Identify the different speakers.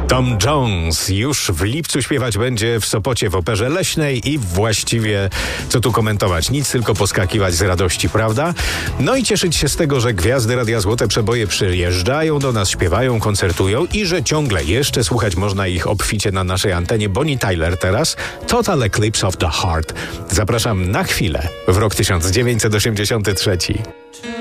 Speaker 1: Tom Jones już w lipcu śpiewać będzie w Sopocie w Operze Leśnej i właściwie co tu komentować, nic tylko poskakiwać z radości, prawda? No i cieszyć się z tego, że gwiazdy Radia Złote Przeboje przyjeżdżają do nas, śpiewają, koncertują i że ciągle jeszcze słuchać można ich obficie na naszej antenie. Bonnie Tyler teraz, Total Eclipse of the Heart. Zapraszam na chwilę w rok 1983.